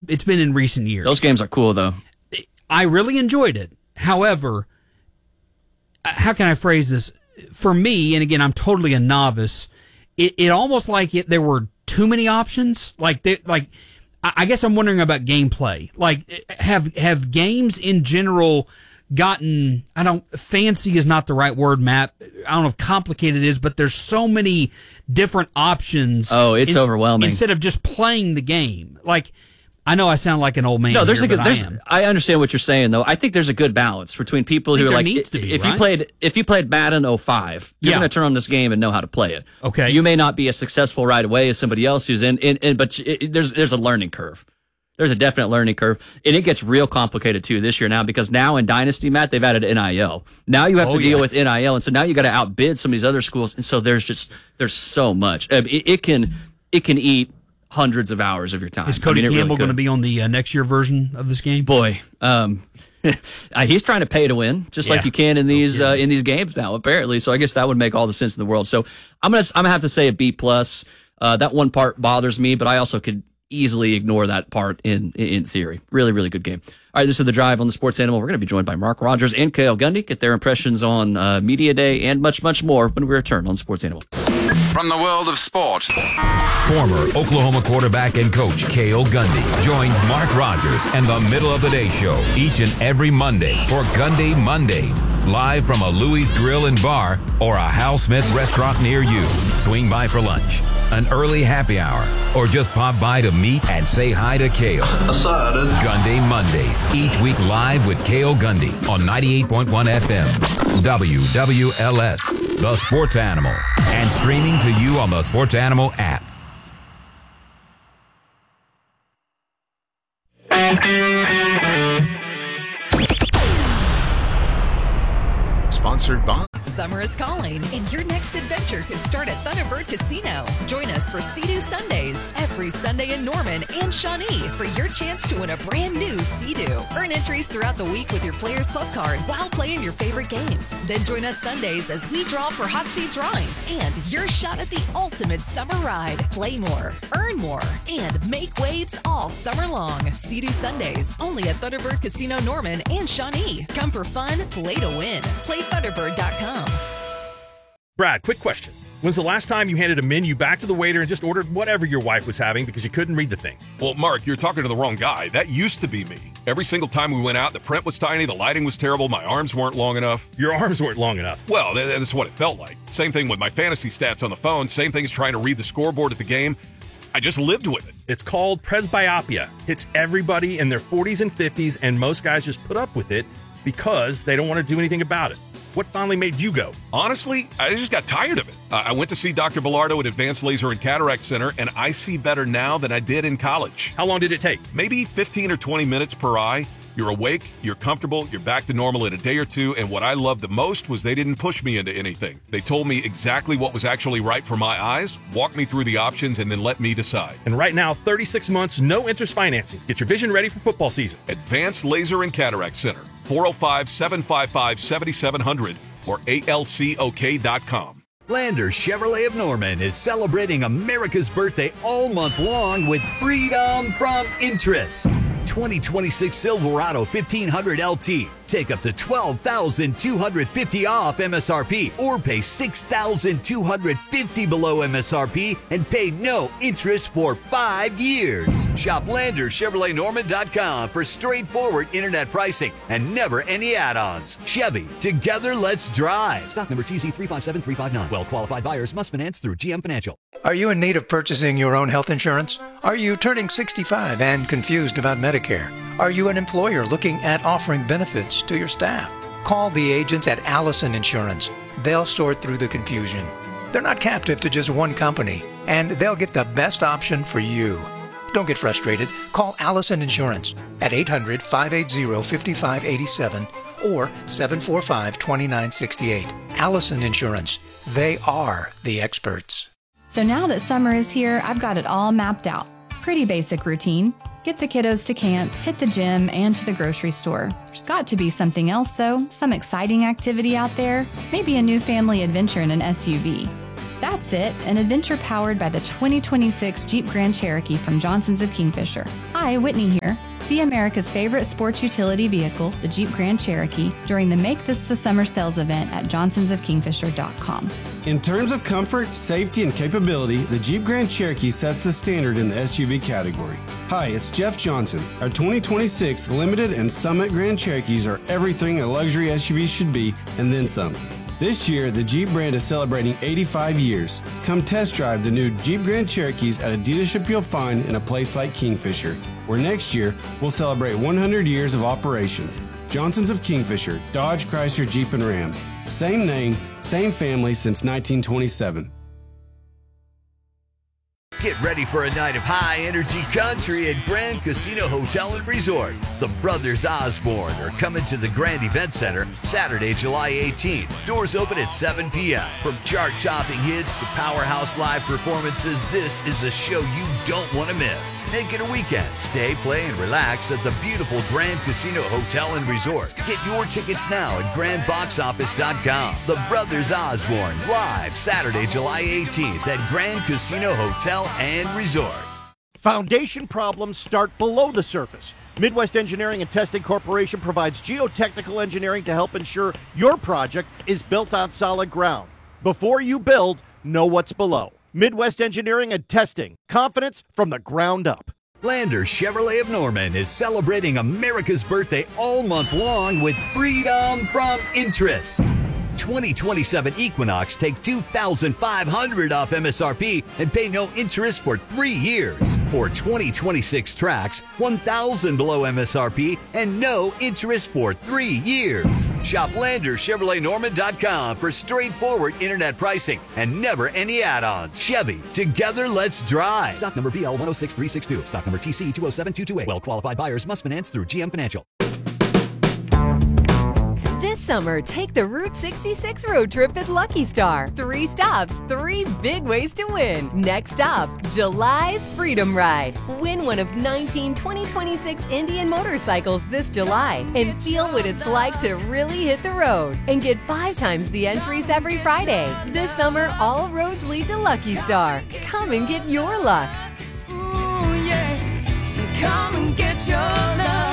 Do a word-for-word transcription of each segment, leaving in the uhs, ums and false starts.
it's been in recent years. Those games are cool, though. I really enjoyed it. However, how can I phrase this? For me, and again, I'm totally a novice, it, it almost like it, there were too many options. Like, they, like I guess I'm wondering about gameplay. Like, have have games in general gotten, I don't, fancy is not the right word, Matt. I don't know if complicated is, but there's so many different options. Oh, it's in, overwhelming. Instead of just playing the game. Like, I know I sound like an old man. No, there's here, a good. but There's, I am. I understand what you're saying, though. I think there's a good balance between people who are there like, needs to be, if right? you played, if you played Madden oh five, you're Yeah. going to turn on this game and know how to play it. Okay. You may not be as successful right away as somebody else who's in, in, in but it, it- there's there's a learning curve. There's a definite learning curve, and it gets real complicated too this year now because now in Dynasty, Matt, they've added N I L. Now you have Oh, to deal yeah. with N I L, and so now you got to outbid some of these other schools, and so there's just there's so much. Uh, It, it can it can eat hundreds of hours of your time. Is Cody I mean, it Campbell really going to could. be on the uh, next year version of this game? Boy, um, uh, he's trying to pay to win, just Yeah. like you can in these uh, in these games now, apparently. So I guess that would make all the sense in the world. So I'm gonna I'm gonna have to say a B plus. Uh, that one part bothers me, but I also could easily ignore that part in in theory. Really, really good game. All right, this is The Drive on the Sports Animal. We're going to be joined by Mark Rogers and Cale Gundy. Get their impressions on uh, Media Day and much, much more when we return on Sports Animal. From the world of sport. Former Oklahoma quarterback and coach Cale Gundy joins Mark Rogers and the Middle of the Day Show each and every Monday for Gundy Mondays. Live from a Louie's Grill and Bar or a Hal Smith restaurant near you. Swing by for lunch, an early happy hour, or just pop by to meet and say hi to Cale. Gundy Mondays, each week live with Cale Gundy on ninety-eight point one F M. W W L S, The Sports Animal, and streaming to you on the Sports Animal app. Sponsored by Summer is calling, and your next adventure could start at Thunderbird Casino. Join us for Sea-Doo Sundays every Sunday in Norman and Shawnee for your chance to win a brand new Sea-Doo. Earn entries throughout the week with your Players Club card while playing your favorite games. Then join us Sundays as we draw for hot seat drawings and your shot at the ultimate summer ride. Play more, earn more, and make waves all summer long. Sea-Doo Sundays only at Thunderbird Casino Norman and Shawnee. Come for fun, play to win. Play Thunderbird dot com. Brad, quick question. When's the last time you handed a menu back to the waiter and just ordered whatever your wife was having because you couldn't read the thing? Well, Mark, you're talking to the wrong guy. That used to be me. Every single time we went out, the print was tiny, the lighting was terrible, my arms weren't long enough. Your arms weren't long enough. Well, th- that's what it felt like. Same thing with my fantasy stats on the phone. Same thing as trying to read the scoreboard at the game. I just lived with it. It's called presbyopia. Hits everybody in their forties and fifties, and most guys just put up with it because they don't want to do anything about it. What finally made you go? Honestly, I just got tired of it. Uh, I went to see Doctor Bilardo at Advanced Laser and Cataract Center, and I see better now than I did in college. How long did it take? Maybe fifteen or twenty minutes per eye. You're awake, you're comfortable, you're back to normal in a day or two, and what I loved the most was they didn't push me into anything. They told me exactly what was actually right for my eyes, walked me through the options, and then let me decide. And right now, thirty-six months, no interest financing. Get your vision ready for football season. Advanced Laser and Cataract Center, four oh five, seven five five, seven seven zero zero or A L C O K dot com. Lander Chevrolet of Norman is celebrating America's birthday all month long with freedom from interest. twenty twenty-six Silverado fifteen hundred L T. Take up to twelve thousand two hundred fifty dollars off M S R P or pay six thousand two hundred fifty dollars below M S R P and pay no interest for five years. Shop Lander Chevrolet Norman dot com for straightforward internet pricing and never any add-ons. Chevy, together let's drive. Stock number T Z three five seven three five nine. Well-qualified buyers must finance through G M Financial. Are you in need of purchasing your own health insurance? Are you turning sixty-five and confused about Medicare? Are you an employer looking at offering benefits to your staff? Call the agents at Allison Insurance. They'll sort through the confusion. They're not captive to just one company, and they'll get the best option for you. Don't get frustrated. Call Allison Insurance at eight hundred, five eight zero, five five eight seven or seven four five, two nine six eight. Allison Insurance. They are the experts. So now that summer is here, I've got it all mapped out. Pretty basic routine. Get the kiddos to camp, hit the gym, and to the grocery store. There's got to be something else, though. Some exciting activity out there. Maybe a new family adventure in an S U V. That's it, an adventure powered by the twenty twenty-six Jeep Grand Cherokee from Johnson's of Kingfisher. Hi, Whitney here. See America's favorite sports utility vehicle, the Jeep Grand Cherokee, during the Make This the Summer sales event at johnsons of kingfisher dot com. In terms of comfort, safety, and capability, the Jeep Grand Cherokee sets the standard in the S U V category. Hi, it's Jeff Johnson. Our twenty twenty-six Limited and Summit Grand Cherokees are everything a luxury S U V should be, and then some. This year, the Jeep brand is celebrating eighty-five years. Come test drive the new Jeep Grand Cherokees at a dealership you'll find in a place like Kingfisher, where next year we'll celebrate one hundred years of operations. Johnson's of Kingfisher, Dodge, Chrysler, Jeep, and Ram. Same name, same family since nineteen twenty-seven. Get ready for a night of high-energy country at Grand Casino Hotel and Resort. The Brothers Osborne are coming to the Grand Event Center Saturday, July eighteenth. Doors open at seven p.m. From chart-topping hits to powerhouse live performances, this is a show you don't want to miss. Make it a weekend. Stay, play, and relax at the beautiful Grand Casino Hotel and Resort. Get your tickets now at grand box office dot com. The Brothers Osborne, live Saturday, July eighteenth at Grand Casino Hotel and Resort. Foundation problems start below the surface. Midwest Engineering and Testing Corporation provides geotechnical engineering to help ensure your project is built on solid ground. Before you build, know what's below. Midwest Engineering and Testing. Confidence from the ground up. Lander Chevrolet of Norman is celebrating America's birthday all month long with freedom from interest. twenty twenty-seven Equinox take two thousand five hundred dollars off M S R P and pay no interest for three years. Or twenty twenty-six Trax, one thousand dollars below M S R P and no interest for three years. Shop Lander Chevrolet Norman dot com for straightforward internet pricing and never any add-ons. Chevy, together let's drive. Stock number B L one oh six three six two. Stock number T C two oh seven two two eight. Well-qualified buyers must finance through G M Financial. This summer, take the Route sixty-six road trip at Lucky Star. Three stops, three big ways to win. Next stop, July's Freedom Ride. Win one of nineteen twenty twenty-six Indian motorcycles this July and feel what it's like to really hit the road. And get five times the entries every Friday. This summer, all roads lead to Lucky Star. Come and get your luck. Ooh, yeah. Come and get your luck.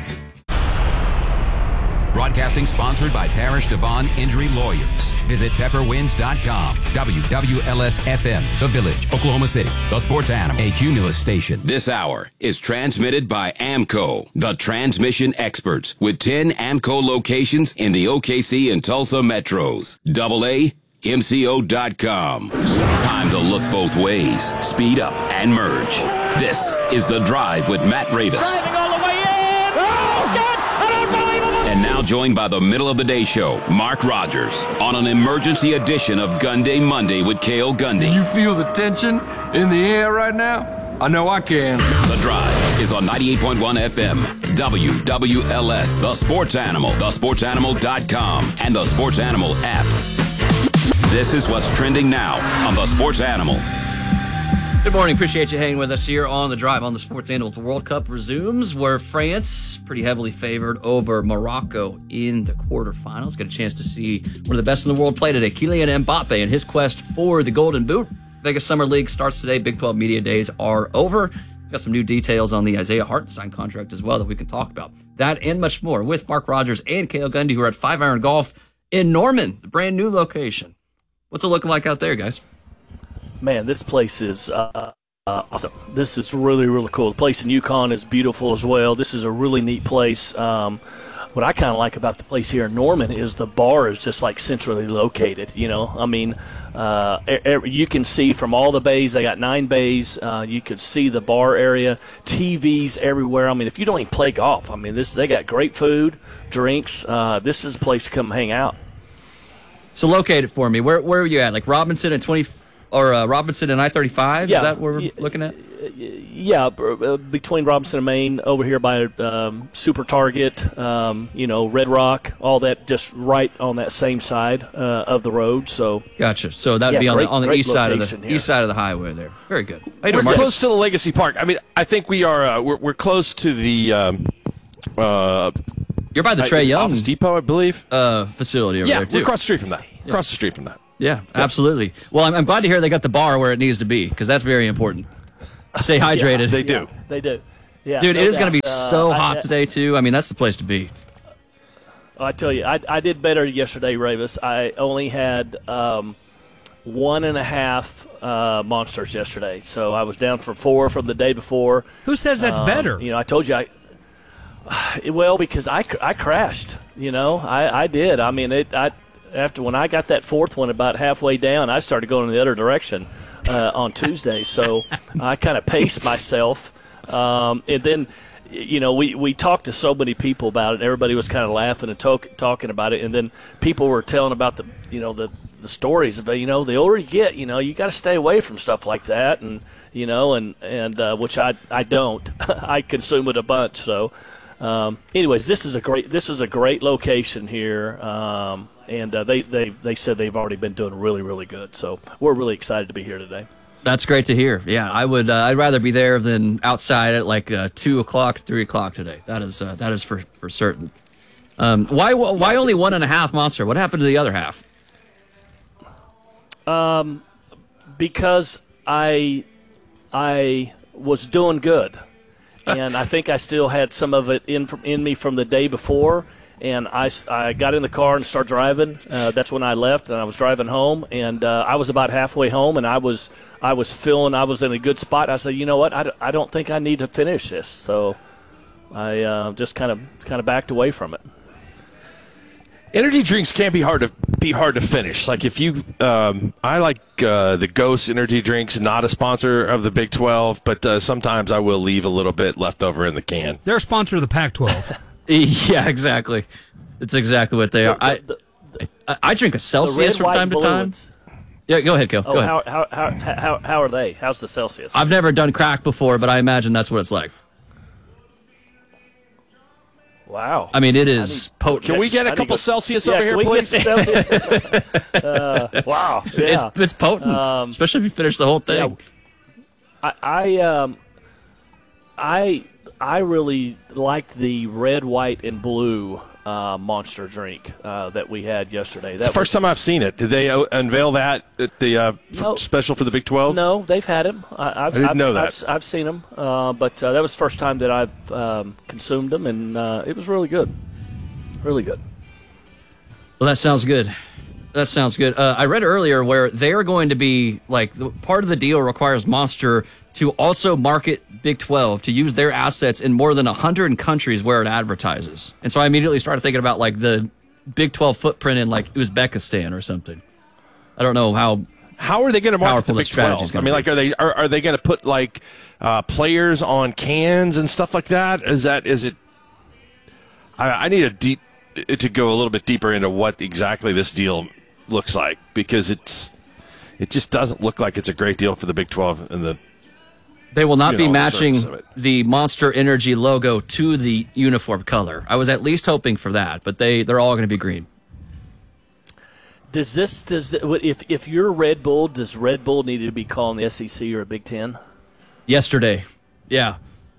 Broadcasting sponsored by Parish Devon Injury Lawyers. Visit pepper winds dot com. W W L S F M, The Village, Oklahoma City. The Sports Animal, a Cumulus station. This hour is transmitted by AMCO, the transmission experts, with ten AMCO locations in the O K C and Tulsa metros. Double A, M C O dot com. Time to look both ways, speed up, and merge. This is The Drive with Matt Ravis. And now joined by the middle of the day show, Mark Rogers, on an emergency edition of Gun Day Monday with Cale Gundy. Can you feel the tension in the air right now? I know I can. The Drive is on ninety-eight point one F M, W W L S, The Sports Animal, the sports animal dot com, and the Sports Animal app. This is what's trending now on The Sports Animal. Good morning. Appreciate you hanging with us here on The Drive on the Sports Animal. The World Cup resumes, where France, pretty heavily favored over Morocco in the quarterfinals. Got a chance to see one of the best in the world play today, Kylian Mbappe, in his quest for the Golden Boot. Vegas Summer League starts today. Big twelve Media Days are over. Got some new details on the Isaiah Hartenstein contract as well that we can talk about. That and much more with Mark Rogers and Cale Gundy, who are at Five Iron Golf in Norman, the brand new location. What's it looking like out there, guys? Man, this place is uh, uh, awesome. This is really, really cool. The place in Yukon is beautiful as well. This is a really neat place. Um, what I kind of like about the place here in Norman is the bar is just like centrally located. You know, I mean, uh, er, you can see from all the bays. They got nine bays. Uh, you could see the bar area, T Vs everywhere. I mean, if you don't even play golf, I mean, this they got great food, drinks. Uh, this is a place to come hang out. So locate it for me. Where where are you at? Like Robinson and twenty. Or uh, Robinson and I thirty-five? Yeah. Is that what we're yeah, looking at? Yeah, between Robinson and Maine, over here by um, Super Target, um, you know, Red Rock, all that, just right on that same side uh, of the road. So gotcha. So that'd yeah, be on great, the on the east side of the here. east side of the highway there. Very good. We're doing, close to the Legacy Park. I mean, I think we are. Uh, we're we're close to the. Um, uh, You're by the Trey Young Office Depot, I believe. Uh, facility over yeah, there too. we're across the street from that. Yeah. Across the street from that. Yeah, absolutely. Well, I'm, I'm glad to hear they got the bar where it needs to be because that's very important. Stay hydrated. Yeah, they do. Yeah, they do. Yeah, Dude, no it is going to be doubt. so Uh, hot I, today, too. I mean, that's the place to be. I tell you, I, I did better yesterday, Ravis. I only had um, one and a half uh, monsters yesterday, so I was down from four from the day before. Who says that's Um, better? You know, I told you I. Well, because I, I crashed. You know, I, I did. I mean, it. I after when I got that fourth one about halfway down, I started going in the other direction uh, on Tuesday. So I kind of paced myself, um, and then. You know, we, we talked to so many people about it. And everybody was kind of laughing and talk, talking about it, and then people were telling about the you know the, the stories about you know the older you get, you know you got to stay away from stuff like that, and you know and and uh, which I I don't I consume it a bunch. So, um, anyways, this is a great this is a great location here, um, and uh, they they they said they've already been doing really really good. So we're really excited to be here today. That's great to hear. Yeah, I would. Uh, I'd rather be there than outside at like uh, two o'clock, three o'clock today. That is uh, that is for for certain. Um, why why only one and a half monster? What happened to the other half? Um, because I I was doing good, and I think I still had some of it in from, in me from the day before. And I, I got in the car and started driving. Uh, that's when I left, and I was driving home. And uh, I was about halfway home, and I was I was feeling I was in a good spot. I said, you know what, I, d- I don't think I need to finish this. So I uh, just kind of kind of backed away from it. Energy drinks can be hard to be hard to finish. Like if you, um, I like uh, the Ghost energy drinks. Not a sponsor of the Big twelve, but uh, sometimes I will leave a little bit left over in the can. They're a sponsor of the Pac twelve. Yeah, exactly. It's exactly what they are. I I, I drink a Celsius from time to time. Ones. Yeah, go ahead, Go. Oh, go ahead. How, how how how how are they? How's the Celsius? I've never done crack before, but I imagine that's what it's like. Wow. I mean, it is potent. Can we get a couple Celsius yeah, over here, please? uh, wow. Yeah. It's, it's potent, um, especially if you finish the whole thing. Yeah, I I, um, I I really like the red, white, and blue uh, monster drink uh, that we had yesterday. It's the first time I've seen it. Did they uh, unveil that at the uh, no, special for the Big twelve? No, they've had them. I, I've, I didn't I've, know that. I've, I've seen them, uh, but uh, that was the first time that I've um, consumed them, and uh, it was really good. Really good. Well, that sounds good. That sounds good. Uh, I read earlier where they are going to be, like, the, part of the deal requires Monster to also market Big twelve, to use their assets in more than one hundred countries where it advertises. And so I immediately started thinking about, like, the Big twelve footprint in, like, Uzbekistan or something. I don't know how How are they going to market the Big twelve? I mean, like, are they are, are they going to put, like, uh, players on cans and stuff like that? Is that, is it, I, I need a deep, to go a little bit deeper into what exactly this deal looks like, because it's, it just doesn't look like it's a great deal for the Big twelve and the, They will not you be know, matching the, of the Monster Energy logo to the uniform color. I was at least hoping for that, but they, they're all going to be green. Does this does if if you're Red Bull, does Red Bull need to be calling the S E C or a Big Ten? Yesterday, yeah.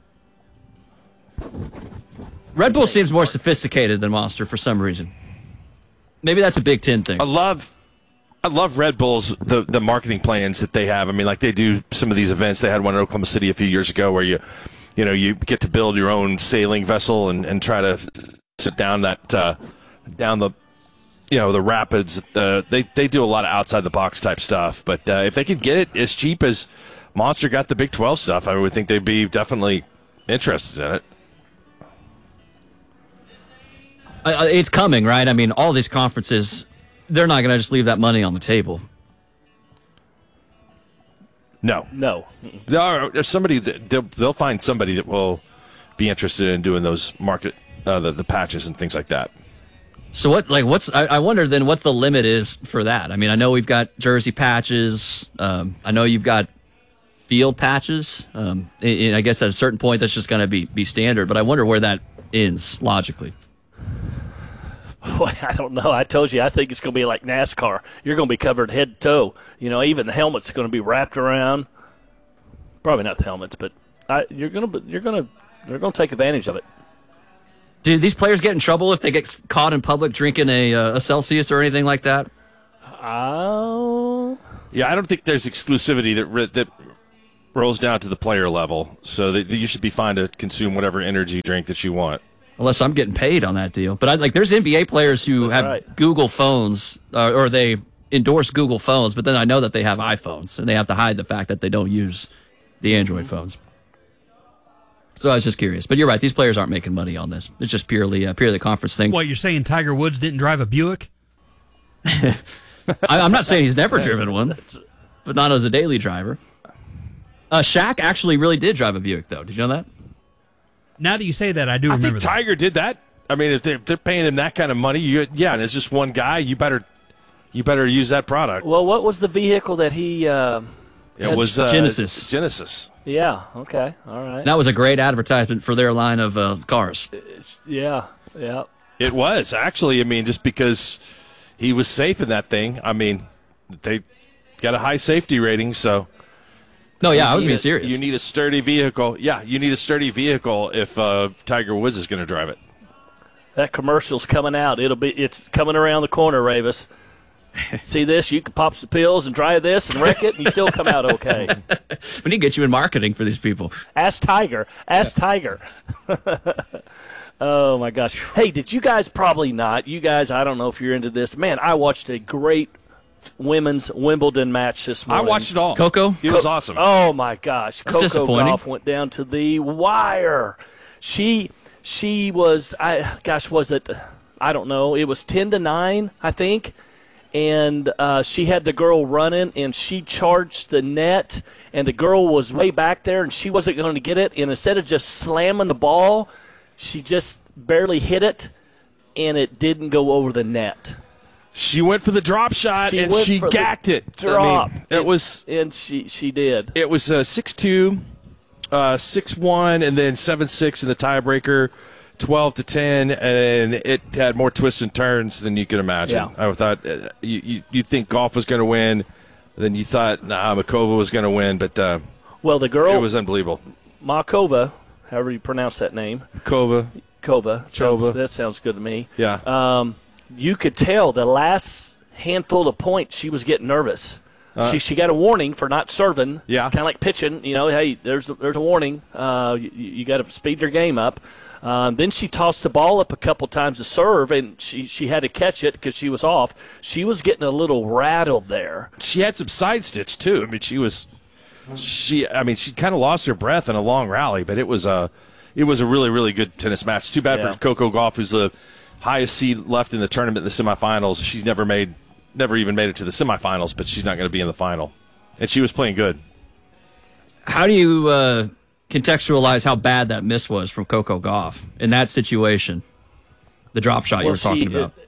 Red Bull seems more sophisticated than Monster for some reason. Maybe that's a Big Ten thing. I love, I love Red Bull's the the marketing plans that they have. I mean, like they do some of these events. They had one in Oklahoma City a few years ago where you, you know, you get to build your own sailing vessel and, and try to sit down that uh, down the, you know, the rapids. Uh, they they do a lot of outside the box type stuff. But uh, if they could get it as cheap as Monster got the Big twelve stuff, I would think they'd be definitely interested in it. Uh, it's coming, right? I mean, all these conferences, they're not going to just leave that money on the table. No. No. There's somebody that they'll, they'll find somebody that will be interested in doing those market, uh, the, the patches and things like that. So what, like, what's, I, I wonder then what the limit is for that. I mean, I know we've got jersey patches. Um, I know you've got field patches. Um, and, and I guess at a certain point that's just going to be, be standard, but I wonder where that ends logically. Well, I don't know. I told you, I think it's going to be like NASCAR. You're going to be covered head to toe. You know, even the helmet's going to be wrapped around. Probably not the helmets, but I, you're going to you're going to they're going to take advantage of it. Do these players get in trouble if they get caught in public drinking a, uh, a Celsius or anything like that? Oh. Yeah, I don't think there's exclusivity that that rolls down to the player level, so that you should be fine to consume whatever energy drink that you want. Unless I'm getting paid on that deal. But I, like, there's N B A players who That's have right. Google phones, uh, or they endorse Google phones, but then I know that they have iPhones, and they have to hide the fact that they don't use the Android phones. So I was just curious. But you're right, these players aren't making money on this. It's just purely uh, purely a conference thing. What, you're saying Tiger Woods didn't drive a Buick? I, I'm not saying he's never driven one, but not as a daily driver. Uh, Shaq actually really did drive a Buick, though. Did you know that? Now that you say that, I do I remember think that. Tiger did that. I mean, if they're, if they're paying him that kind of money, you, yeah, and it's just one guy, you better you better use that product. Well, what was the vehicle that he? Uh, It was uh, Genesis. Genesis. Yeah. Okay. All right. That was a great advertisement for their line of uh, cars. Yeah. Yeah. It was, actually. I mean, just because he was safe in that thing. I mean, they got a high safety rating, so. No, yeah, I was You being need a- serious. You need a sturdy vehicle. Yeah, you need a sturdy vehicle if uh, Tiger Woods is going to drive it. That commercial's coming out. It'll be. It's coming around the corner, Ravis. See this? You can pop some pills and try this and wreck it, and you still come out okay. We need to get you in marketing for these people. Ask Tiger. Ask Tiger. Oh, my gosh. Hey, did you guys probably not? You guys, I don't know if you're into this. Man, I watched a great women's Wimbledon match this morning. I watched it all. Coco? It was awesome. Oh, my gosh. That's Coco disappointing. Gauff went down to the wire. She she was, I gosh, was it, I don't know, it was ten to nine, I think. And uh, she had the girl running, and she charged the net, and the girl was way back there, and she wasn't going to get it. And instead of just slamming the ball, she just barely hit it, and it didn't go over the net. She went for the drop shot, She and went she for the gacked it. Drop. I mean, it was, and she she did. it was uh, six two, uh, six one, and then seven six in the tiebreaker, twelve to ten, and it had more twists and turns than you could imagine. Yeah. I thought uh, you, you you think Golf was going to win, then you thought nah, Makova was going to win, but uh, Well, the girl, it was unbelievable. Markova, however you pronounce that name, Kova, Kova, sounds, Chova. that sounds good to me. yeah. Um, you could tell the last handful of points she was getting nervous. Uh, she she got a warning for not serving. Yeah. kind of like pitching. You know, hey, there's there's a warning. Uh, you, you got to speed your game up. Um, then she tossed the ball up a couple times to serve, and she, she had to catch it because she was off. She was getting a little rattled there. She had some side stitch too. I mean, she was she. I mean, she kind of lost her breath in a long rally, but it was a it was a really really good tennis match. Too bad Yeah. for Coco Gauff, who's the highest seed left in the tournament in the semifinals. She's never made never even made it to the semifinals, but she's not going to be in the final. And she was playing good. How do you uh, contextualize how bad that miss was from Coco Gauff in that situation? The drop shot you Well, were talking she- about.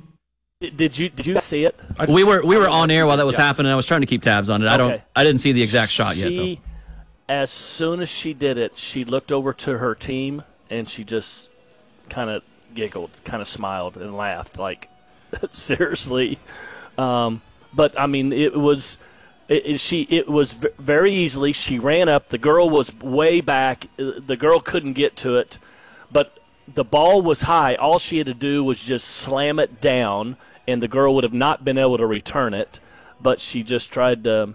Did you did you see it? We were we were on air while that was happening. I was trying to keep tabs on it. I don't. Okay. I didn't see the exact shot yet, though. She, as soon as she did it, she looked over to her team and she just kind of giggled, kind of smiled and laughed, like seriously. Um, but I mean, it was it, it, she. It was v- very easily. She ran up. The girl was way back. The girl couldn't get to it, but the ball was high. All she had to do was just slam it down, and the girl would have not been able to return it. But she just tried to,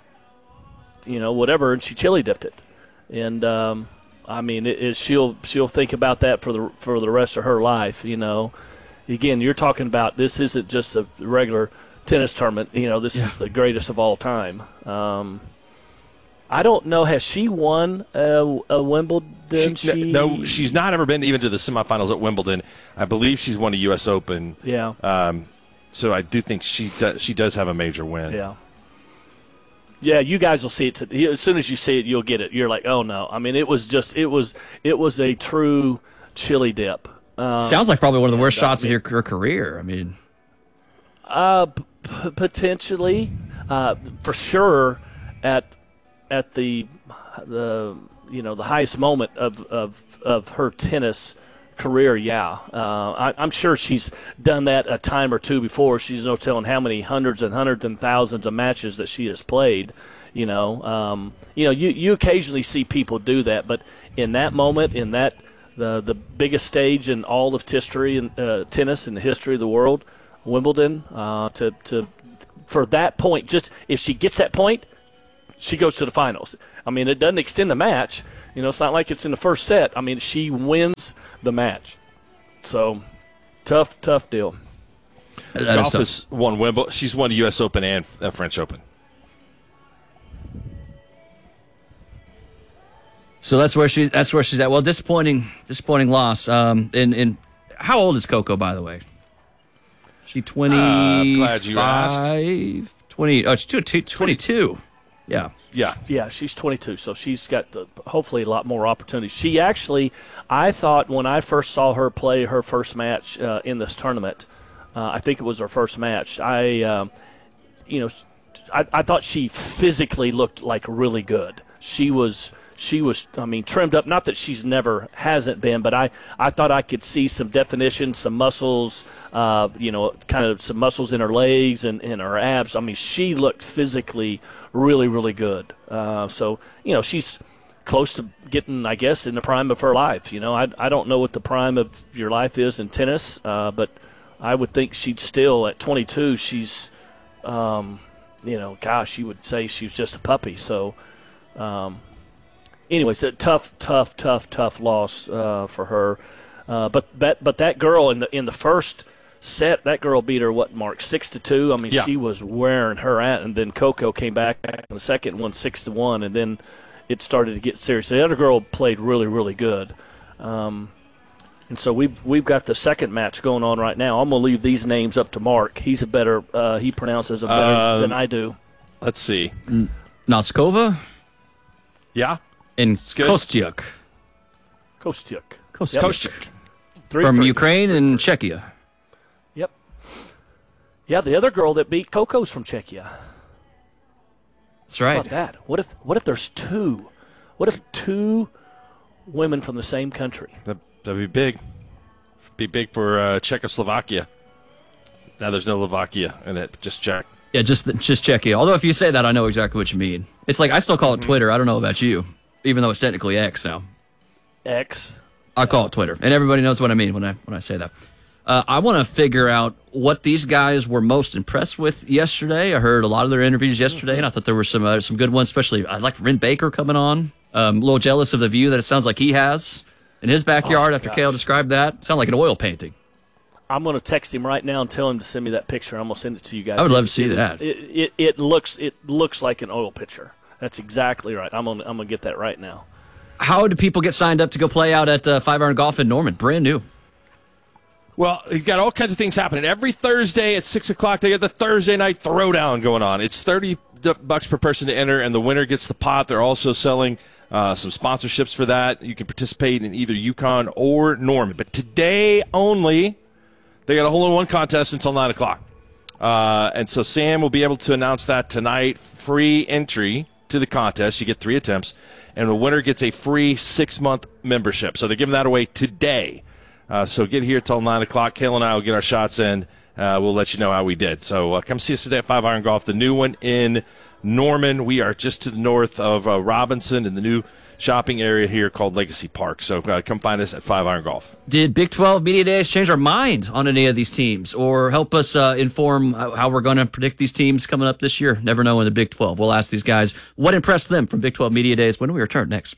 you know, whatever, and she chili dipped it. And um, I mean, it, it, she'll she'll think about that for the for the rest of her life. You know, again, you're talking about this isn't just a regular tennis tournament. You know, this Yeah. is the greatest of all time. Um, I don't know. Has she won a, a Wimbledon? She, She, no, she's not ever been even to the semifinals at Wimbledon. I believe she's won a U S Open. Yeah. Um, so I do think she does, she does have a major win. Yeah. Yeah, you guys will see it today. As soon as you see it, you'll get it. You're like, oh no! I mean, it was just it was it was a true chili dip. Um, Sounds like probably one of the worst and, I shots mean, of your, her career. I mean, Uh, p- p- potentially, uh, for sure, at at the the you know the highest moment of of, of her tennis career. Yeah, uh, I, I'm sure she's done that a time or two before. She's no telling how many hundreds and hundreds and thousands of matches that she has played. You know, um, you know, you you occasionally see people do that, but in that moment, in that the the biggest stage in all of history and uh, tennis in the history of the world. Wimbledon, uh, to to for that point, just if she gets that point, she goes to the finals. I mean, it doesn't extend the match. You know, it's not like it's in the first set. I mean, she wins the match. So, tough, tough deal. That Golf has won Wimbledon. She's won the U S Open and uh, French Open. So that's where she that's where she's at. Well, disappointing disappointing loss. Um, in in how old is Coco, by the way? She twenty-five, uh, glad you asked. twenty, oh, she's twenty-two. Yeah. Yeah. Yeah, she's twenty-two, so she's got uh, hopefully a lot more opportunities. She actually, I thought when I first saw her play her first match uh, in this tournament, uh, I think it was her first match, I, um, you know, I, I thought she physically looked like really good. She was, she was, I mean, trimmed up. Not that she's never hasn't been, but I, I thought I could see some definition, some muscles, uh, you know, kind of some muscles in her legs and in her abs. I mean, she looked physically really, really good. Uh, so, you know, she's close to getting, I guess, in the prime of her life. You know, I, I don't know what the prime of your life is in tennis, uh, but I would think she'd still, at twenty-two, she's, um, you know, gosh, you would say she's just a puppy. So, um, anyways, a tough, tough, tough, tough loss uh, for her. Uh, but that, but that girl in the in the first set, that girl beat her, what, Mark, six to two. I mean, yeah. she was wearing her out, and then Coco came back in the second one, six to one, and then it started to get serious. The other girl played really, really good. Um, and so we've we've got the second match going on right now. I'm gonna leave these names up to Mark. He's a better uh, he pronounces them better Uh, than I do. Let's see. N- Noskova Yeah. and good. Kostyuk. Kostyuk. Kostyuk. Yep. Kostyuk. Three From three. Ukraine and Czechia. Yep. Yeah, the other girl that beat Coco's from Czechia. That's right. How about that? What if what if there's two? What if two women from the same country? That, that'd be big. Be big for uh, Czechoslovakia. Now there's no Slovakia in it, just Czech. Yeah, just just Czechia. Although if you say that, I know exactly what you mean. It's like I still call it Twitter. I don't know about you, even though it's technically X now. X. I call it Twitter, and everybody knows what I mean when I when I say that. Uh, I want to figure out what these guys were most impressed with yesterday. I heard a lot of their interviews yesterday, and I thought there were some uh, some good ones. Especially, I liked Ren Baker coming on. Um, a little jealous of the view that it sounds like he has in his backyard Oh, after gosh. Kale described that. Sound like an oil painting. I'm going to text him right now and tell him to send me that picture. I'm going to send it to you guys. I would love to It- see it is- that. It, it it looks it looks like an oil picture. That's exactly right. I'm going I'm going to get that right now. How do people get signed up to go play out at uh, Five Iron Golf in Norman? Brand new. Well, you've got all kinds of things happening. Every Thursday at six o'clock, they got the Thursday night throwdown going on. It's thirty bucks per person to enter, and the winner gets the pot. They're also selling uh, some sponsorships for that. You can participate in either UConn or Norman. But today only, they got a hole-in-one contest until nine o'clock. Uh, and so Sam will be able to announce that tonight. Free entry to the contest. You get three attempts, and the winner gets a free six-month membership. So they're giving that away today. Uh, so get here till nine o'clock. Kale and I will get our shots in. Uh, we'll let you know how we did. So uh, come see us today at Five Iron Golf, the new one in Norman. We are just to the north of uh, Robinson in the new shopping area here called Legacy Park. So uh, come find us at Five Iron Golf. Did Big twelve Media Days change our mind on any of these teams or help us uh, inform how how we're going to predict these teams coming up this year? Never know in the Big twelve. We'll ask these guys what impressed them from Big twelve Media Days when we return next.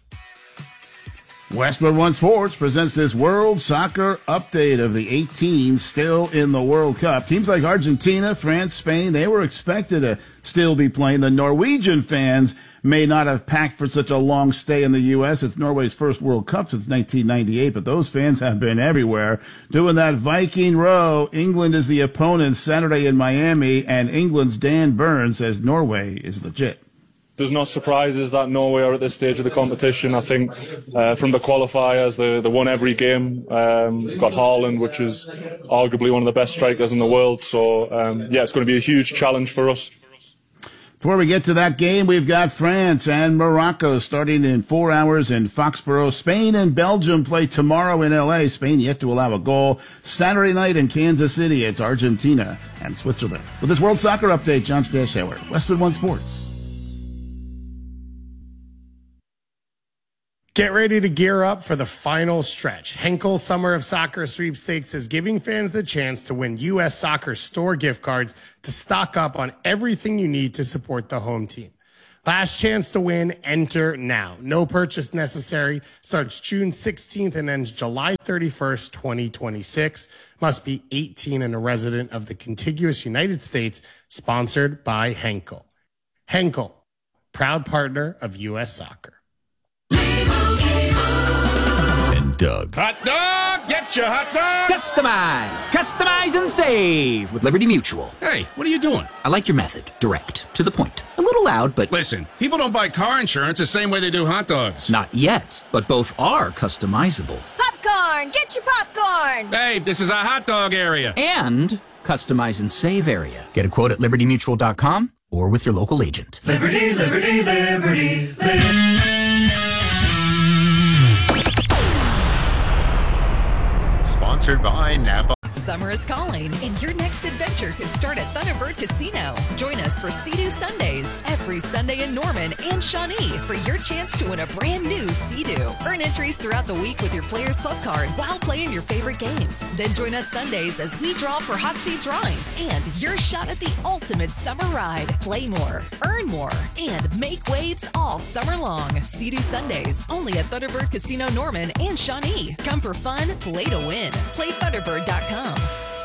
Westwood One Sports presents this World Soccer update of the eight teams still in the World Cup. Teams like Argentina, France, Spain, they were expected to still be playing. The Norwegian fans may not have packed for such a long stay in the U S. It's Norway's first World Cup since nineteen ninety-eight, but those fans have been everywhere doing that Viking row. England is the opponent Saturday in Miami, and England's Dan Burns says Norway is legit. There's no surprises that Norway are at this stage of the competition. I think uh, from the qualifiers, they, they won every game. Um, we've got Haaland, which is arguably one of the best strikers in the world. So, um, yeah, it's going to be a huge challenge for us. Before we get to that game, we've got France and Morocco starting in four hours in Foxborough. Spain and Belgium play tomorrow in L A. Spain yet to allow a goal. Saturday night in Kansas City, it's Argentina and Switzerland. With this World Soccer update, John Stashauer, Westwood One Sports. Get ready to gear up for the final stretch. Henkel Summer of Soccer Sweepstakes is giving fans the chance to win U S Soccer store gift cards to stock up on everything you need to support the home team. Last chance to win, enter now. No purchase necessary. Starts June sixteenth and ends July thirty-first, twenty twenty-six. Must be eighteen and a resident of the contiguous United States. Sponsored by Henkel. Henkel, proud partner of U S Soccer. And Doug. Hot dog! Get your hot dog! Customize! Customize and save with Liberty Mutual. Hey, what are you doing? I like your method. Direct. To the point. A little loud, but... Listen, people don't buy car insurance the same way they do hot dogs. Not yet, but both are customizable. Popcorn! Get your popcorn! Hey, this is a hot dog area. And customize and save area. Get a quote at liberty mutual dot com or with your local agent. Liberty, liberty, liberty, liberty. Sponsored by Napa. Summer is calling, and your next adventure could start at Thunderbird Casino. Join us for Sea-Doo Sundays every Sunday in Norman and Shawnee for your chance to win a brand new Sea-Doo. Earn entries throughout the week with your Players Club card while playing your favorite games. Then join us Sundays as we draw for hot seat drawings and your shot at the ultimate summer ride. Play more, earn more, and make waves all summer long. Sea-Doo Sundays only at Thunderbird Casino Norman and Shawnee. Come for fun, play to win. Play thunderbird dot com.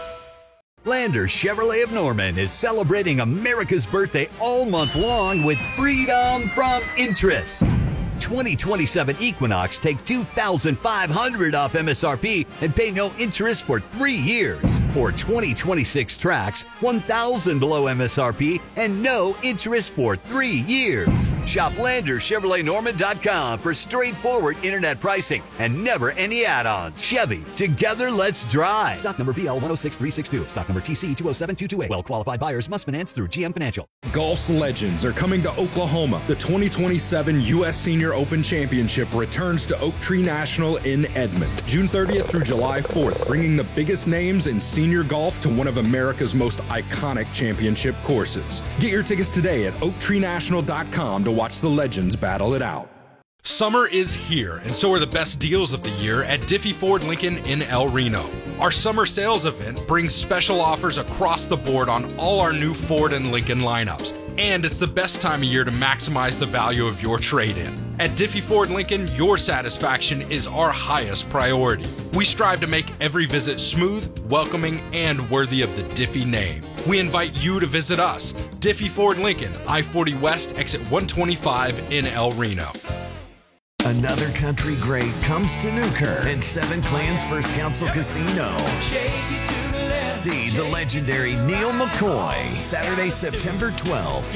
Lander Chevrolet of Norman is celebrating America's birthday all month long with freedom from interest. twenty twenty-seven Equinox take two thousand five hundred dollars off M S R P and pay no interest for three years. Or twenty twenty-six Trax, one thousand dollars below M S R P and no interest for three years. Shop Lander Chevrolet Norman dot com for straightforward internet pricing and never any add-ons. Chevy, together let's drive. Stock number V L one oh six three six two. Stock number T C two oh seven two two eight. Well-qualified buyers must finance through G M Financial. Golf's legends are coming to Oklahoma. The twenty twenty-seven U S Senior Open Championship returns to Oak Tree National in Edmond, June thirtieth through July fourth, bringing the biggest names in senior golf to one of America's most iconic championship courses. Get your tickets today at oak tree national dot com to watch the legends battle it out. Summer is here, and so are the best deals of the year at Diffie Ford Lincoln in El Reno. Our summer sales event brings special offers across the board on all our new Ford and Lincoln lineups. And it's the best time of year to maximize the value of your trade-in. At Diffie Ford Lincoln, your satisfaction is our highest priority. We strive to make every visit smooth, welcoming, and worthy of the Diffie name. We invite you to visit us, Diffie Ford Lincoln, I forty West, exit one twenty-five in El Reno. Another country great comes to Newkirk and Seven Clans First Council Casino. See the legendary Neil McCoy, Saturday, September twelfth.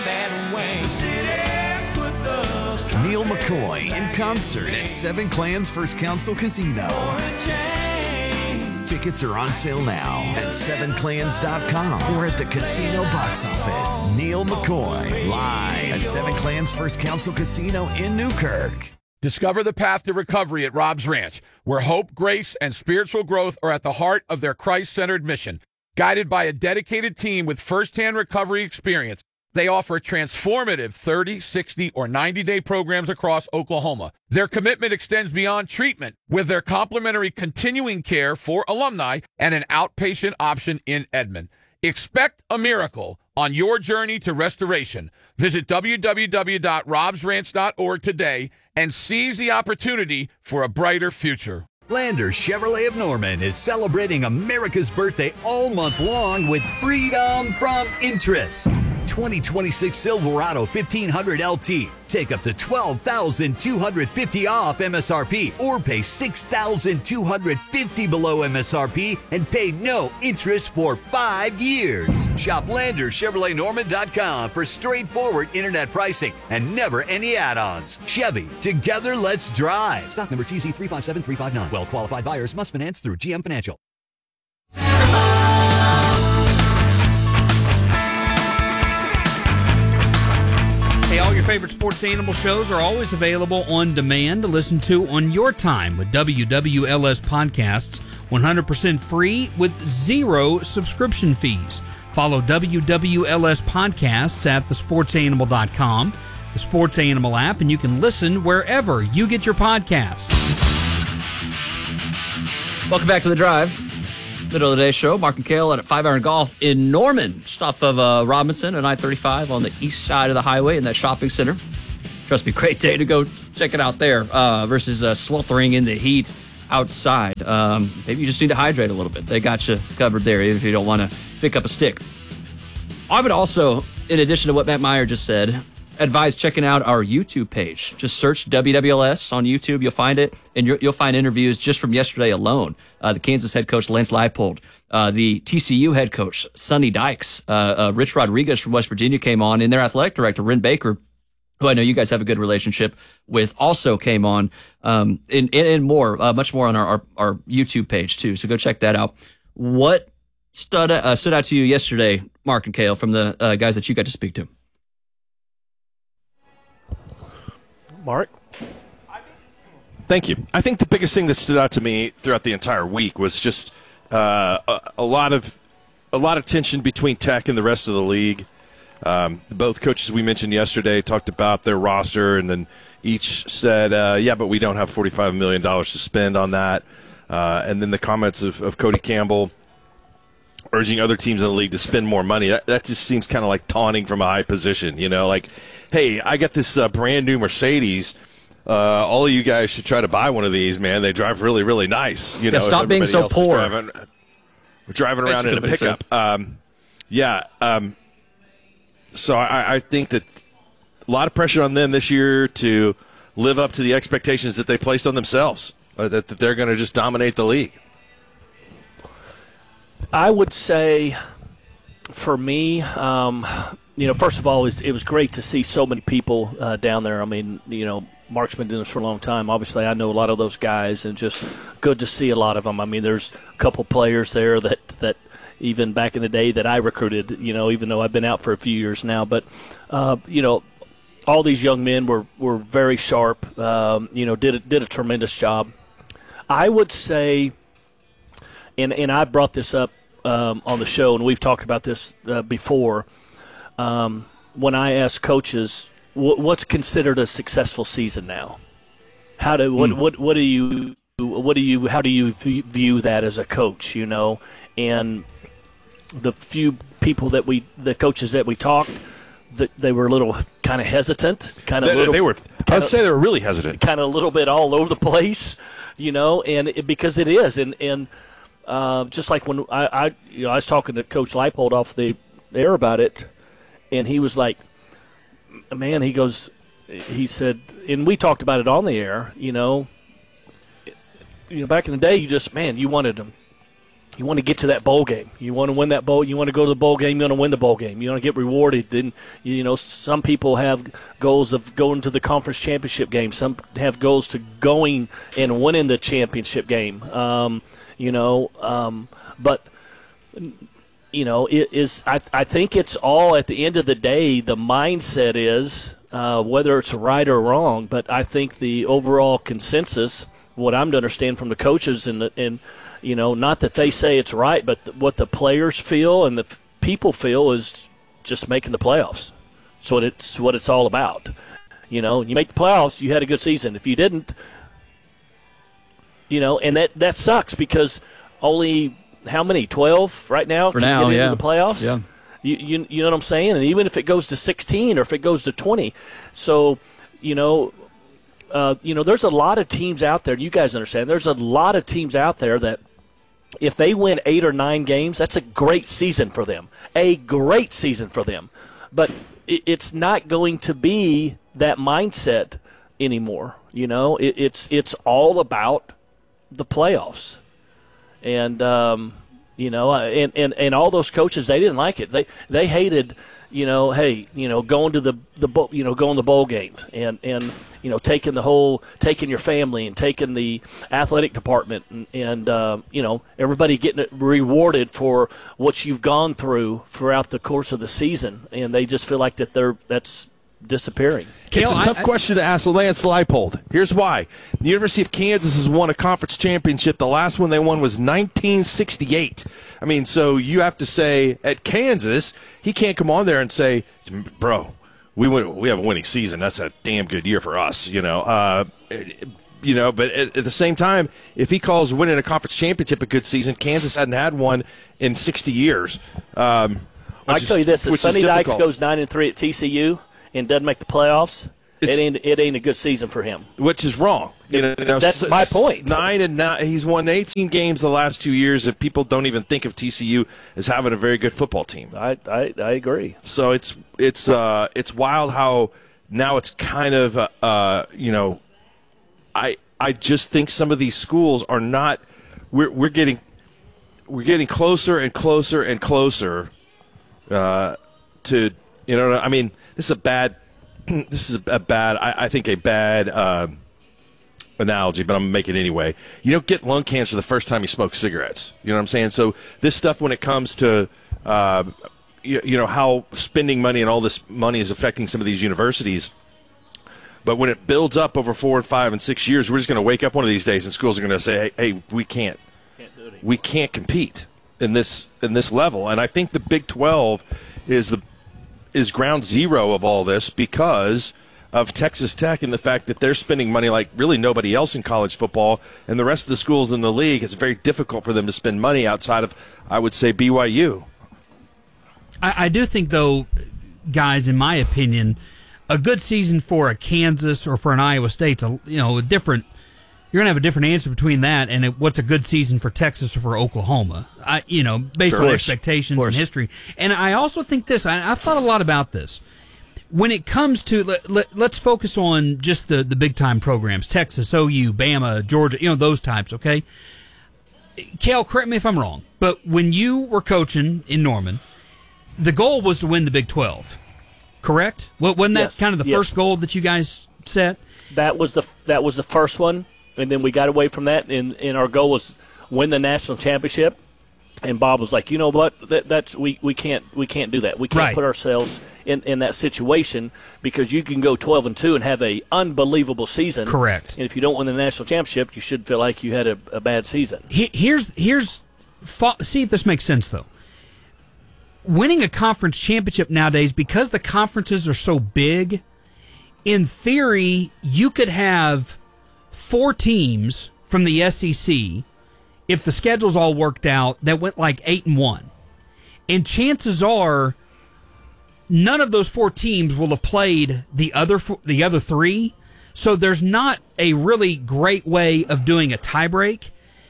Neil McCoy in concert at Seven Clans First Council Casino. Tickets are on sale now at seven clans dot com or at the casino box office. Neil McCoy, live at Seven Clans First Council Casino in Newkirk. Discover the path to recovery at Rob's Ranch, where hope, grace, and spiritual growth are at the heart of their Christ-centered mission. Guided by a dedicated team with firsthand recovery experience, they offer transformative thirty, sixty, or ninety-day programs across Oklahoma. Their commitment extends beyond treatment with their complimentary continuing care for alumni and an outpatient option in Edmond. Expect a miracle on your journey to restoration. Visit w w w dot robs ranch dot org today and seize the opportunity for a brighter future. Lander Chevrolet of Norman is celebrating America's birthday all month long with freedom from interest. twenty twenty-six Silverado fifteen hundred L T. Take up to twelve thousand two hundred fifty dollars off M S R P or pay six thousand two hundred fifty dollars below M S R P and pay no interest for five years. Shop Lander Chevrolet Norman dot com for straightforward internet pricing and never any add-ons. Chevy, together let's drive. Stock number T C three five seven three five nine. Well-qualified buyers must finance through G M Financial. Hey, all your favorite sports animal shows are always available on demand to listen to on your time with W W L S Podcasts, one hundred percent free with zero subscription fees. Follow W W L S Podcasts at the sports animal dot com. the Sports Animal app, and you can listen wherever you get your podcasts. Welcome back to The Drive. Middle of the day show. Mark and Kale at Five Iron Golf in Norman, just off of uh, Robinson and I thirty-five on the east side of the highway in that shopping center. Trust me, great day to go check it out there uh, versus uh, sweltering in the heat outside. Um, maybe you just need to hydrate a little bit. They got you covered there if you don't want to pick up a stick. I would also, in addition to what Matt Meyer just said, advise checking out our YouTube page. Just search W W L S on YouTube. You'll find it, and you'll find interviews just from yesterday alone. Uh, the Kansas head coach, Lance Leipold, uh, the T C U head coach, Sonny Dykes, uh, uh, Rich Rodriguez from West Virginia came on, and their athletic director, Ren Baker, who I know you guys have a good relationship with, also came on, um, and, and more, uh, much more on our, our, our YouTube page, too. So go check that out. What stood, uh, stood out to you yesterday, Mark and Kale, from the uh, guys that you got to speak to? Mark? Thank you. I think the biggest thing that stood out to me throughout the entire week was just uh, a, a lot of a lot of tension between Tech and the rest of the league. Um, both coaches we mentioned yesterday talked about their roster, and then each said, uh, yeah, but we don't have forty-five million dollars to spend on that. Uh, and then the comments of, of Cody Campbell urging other teams in the league to spend more money. That, that just seems kind of like taunting from a high position, you know, like, hey, I got this uh, brand new Mercedes. Uh, all of you guys should try to buy one of these, man. They drive really, really nice. You yeah, know, stop being so poor. Driving, we're driving around in a pickup. Um, yeah. Um, so I, I think that a lot of pressure on them this year to live up to the expectations that they placed on themselves, uh, that, that they're going to just dominate the league. I would say, for me, um, you know, first of all, it was, it was great to see so many people uh, down there. I mean, you know, Mark's been doing this for a long time. Obviously, I know a lot of those guys, and just good to see a lot of them. I mean, there's a couple players there that, that even back in the day that I recruited, you know, even though I've been out for a few years now. But, uh, you know, all these young men were, were very sharp, um, you know, did a, did a tremendous job. I would say, and, and I brought this up um, on the show, and we've talked about this uh, before, um, when I ask coaches, what's considered a successful season now? How do what, mm. what what do you what do you how do you view that as a coach? You know, and the few people that we the coaches that we talked, that they were a little kind of hesitant, kind of they, little, they were. I'd say they were really hesitant, kind of a little bit all over the place, you know, and it, because it is, and and uh, just like when I, I you know I was talking to Coach Leipold off the air about it, and he was like, man, he goes, he said, and we talked about it on the air, you know, you know, back in the day, you just, man, you wanted them, you want to get to that bowl game. You want to win that bowl. You want to go to the bowl game. You want to win the bowl game. You want to get rewarded. Then, you know, some people have goals of going to the conference championship game. Some have goals to going and winning the championship game. Um, you know, um, but you know, it is. I, I think it's all at the end of the day. The mindset is uh, whether it's right or wrong. But I think the overall consensus, what I'm to understand from the coaches, and the, and you know, not that they say it's right, but th- what the players feel and the f- people feel is just making the playoffs. It's what it's what it's all about. You know, you make the playoffs, you had a good season. If you didn't, you know, and that that sucks because only. How many? twelve right now? For now, get yeah. into the playoffs? Yeah. You, you, you know what I'm saying? And even if it goes to sixteen or if it goes to twenty. So, you know, uh, you know, there's a lot of teams out there. You guys understand. There's a lot of teams out there that if they win eight or nine games, that's a great season for them. A great season for them. But it, it's not going to be that mindset anymore. You know, it, it's it's all about the playoffs. And, um, you know, and, and, and all those coaches, they didn't like it. They they hated, you know, hey, you know, going to the, the bowl, you know, going to bowl games and, and, you know, taking the whole, taking your family and taking the athletic department and, and uh, you know, everybody getting rewarded for what you've gone through throughout the course of the season. And they just feel like that they're, that's disappearing. It's a tough I, I, question to ask Lance Leipold. Here's why. The University of Kansas has won a conference championship. The last one they won was nineteen sixty-eight. I mean, so you have to say, at Kansas, he can't come on there and say, bro, we win, we have a winning season. That's a damn good year for us, you know. Uh, you know, but at, at the same time, if he calls winning a conference championship a good season, Kansas hadn't had one in sixty years. Um, I tell you this: if Sonny Dykes difficult. goes nine and three at T C U and doesn't make the playoffs, it ain't it ain't a good season for him. Which is wrong. You know, That's my point. Nine and nine. He's won eighteen games the last two years, and people don't even think of T C U as having a very good football team. I I, I agree. So it's it's uh, it's wild how now it's kind of uh, uh, you know, I I just think some of these schools are not. We're we're getting we're getting closer and closer and closer uh, to you know. I mean, this is a bad. This is a bad. I, I think a bad. Uh, analogy, but I'm going to make it anyway. You don't get lung cancer the first time you smoke cigarettes. You know what I'm saying? So this stuff, when it comes to, uh, you, you know, how spending money and all this money is affecting some of these universities, but when it builds up over four and five and six years, we're just going to wake up one of these days and schools are going to say, hey, hey we can't. can't do it we can't compete in this in this level. And I think the Big twelve is the is ground zero of all this because of Texas Tech and the fact that they're spending money like really nobody else in college football, and the rest of the schools in the league, it's very difficult for them to spend money outside of, I would say, B Y U. I, I do think, though, guys, in my opinion, a good season for a Kansas or for an Iowa State's a, you know, a different. You're going to have a different answer between that and it, what's a good season for Texas or for Oklahoma, I, you know, based sure. on expectations and history. And I also think this, I, I've thought a lot about this. When it comes to, let, let, let's focus on just the, the big-time programs, Texas, O U, Bama, Georgia, you know, those types, okay? Cale, correct me if I'm wrong, but when you were coaching in Norman, the goal was to win the Big twelve, correct? Wasn't that yes. kind of the yes. first goal that you guys set? That was the that was the first one, and then we got away from that, and, and our goal was win the national championship. And Bob was like, you know what? That, that's we, we can't we can't do that. We can't right. put ourselves in, in that situation because you can go twelve and two and have a unbelievable season. Correct. And if you don't win the national championship, you should feel like you had a, a bad season. Here's here's see if this makes sense though. Winning a conference championship nowadays, because the conferences are so big, in theory you could have four teams from the S E C. If the schedule's all worked out, that went like eight and one, and chances are, none of those four teams will have played the other the other three. So there's not a really great way of doing a tiebreak.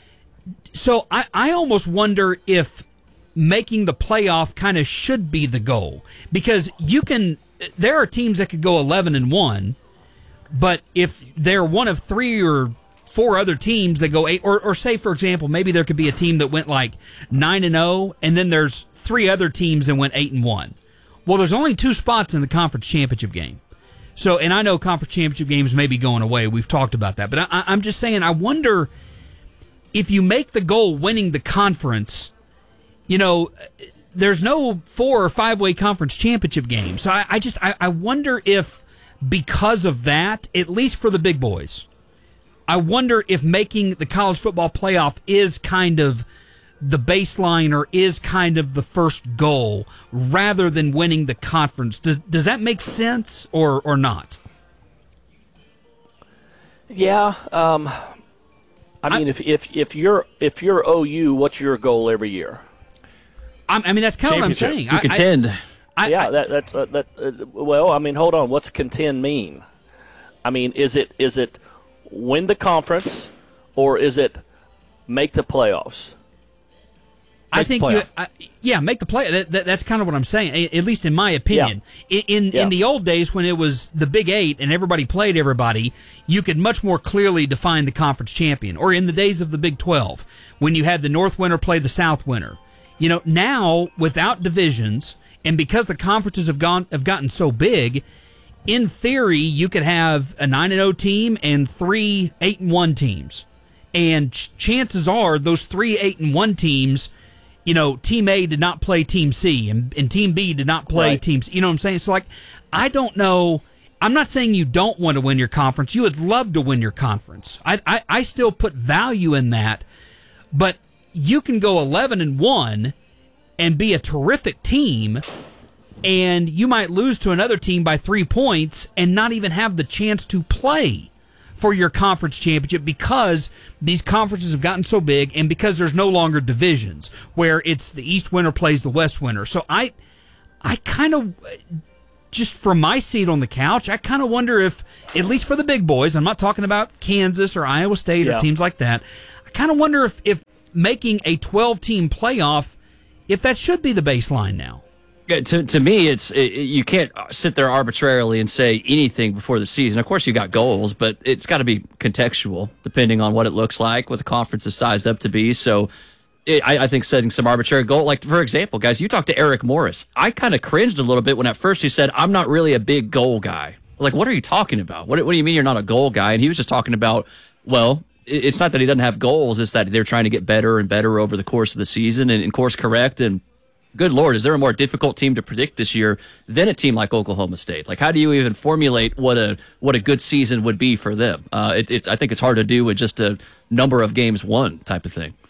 So I, I almost wonder if making the playoff kind of should be the goal, because you can. There are teams that could go eleven and one, but if they're one of three or four other teams that go eight, or, or say, for example, maybe there could be a team that went like nine and zero, and then there's three other teams that went eight and one. Well, there's only two spots in the conference championship game. So, and I know conference championship games may be going away. We've talked about that, but I, I'm just saying, I wonder if you make the goal winning the conference. You know, there's no four or five way conference championship game. So I, I just I, I wonder if because of that, at least for the big boys, I wonder if making the college football playoff is kind of the baseline or is kind of the first goal rather than winning the conference. Does does that make sense or, or not? Yeah. Um, I mean, I, if, if if you're if you're O U, what's your goal every year? I, I mean, that's kind of what I'm saying. You contend. I, I, yeah, that that's uh, that. Uh, well, I mean, hold on. What's contend mean? I mean, is it is it win the conference, or is it make the playoffs? Make I think you, I, yeah, make the play. That, that, that's kind of what I'm saying, at least in my opinion. Yeah. In in, yeah. in the old days when it was the Big Eight and everybody played everybody, you could much more clearly define the conference champion. Or in the days of the Big twelve, when you had the North winner play the South winner. You know, now without divisions and because the conferences have gone have gotten so big, in theory, you could have a nine and oh team and three eight and one teams. And ch- chances are those three eight and one teams, you know, Team A did not play Team C, and, and Team B did not play right. Team C. You know what I'm saying? So, like, I don't know. I'm not saying you don't want to win your conference. You would love to win your conference. I, I, I still put value in that. But you can go eleven and one and be a terrific team and you might lose to another team by three points and not even have the chance to play for your conference championship because these conferences have gotten so big and because there's no longer divisions where it's the East winner plays the West winner. So I, I kind of, just from my seat on the couch, I kind of wonder if, at least for the big boys, I'm not talking about Kansas or Iowa State Yeah. or teams like that, I kind of wonder if, if making a twelve-team playoff, if that should be the baseline now. Yeah, to to me, it's it, you can't sit there arbitrarily and say anything before the season. Of course, you got goals, but it's got to be contextual, depending on what it looks like, what the conference is sized up to be. So, it, I, I think setting some arbitrary goal, like for example, guys, you talked to Eric Morris. I kind of cringed a little bit when at first he said, "I'm not really a big goal guy." Like, what are you talking about? What, what do you mean you're not a goal guy? And he was just talking about, well, it, it's not that he doesn't have goals; it's that they're trying to get better and better over the course of the season and, and course correct and. Good Lord, is there a more difficult team to predict this year than a team like Oklahoma State? Like, how do you even formulate what a what a good season would be for them? Uh, it, it's I think it's hard to do with just a number of games won type of thing.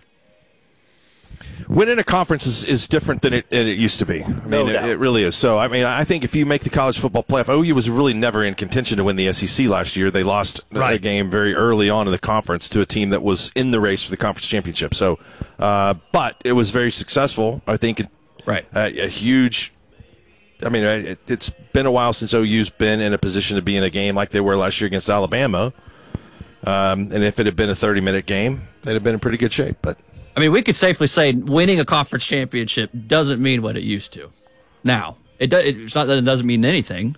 Winning a conference is, is different than it, than it used to be. I mean, No it, doubt. it really is. So, I mean, I think if you make the college football playoff, O U was really never in contention to win the S E C last year. They lost Right. a game very early on in the conference to a team that was in the race for the conference championship. So, uh, but it was very successful. I think it, Right. Uh, a huge. I mean, it, it's been a while since O U's been in a position to be in a game like they were last year against Alabama. Um, and if it had been a thirty-minute game, they'd have been in pretty good shape. But I mean, we could safely say winning a conference championship doesn't mean what it used to. Now, it do, it's not that it doesn't mean anything,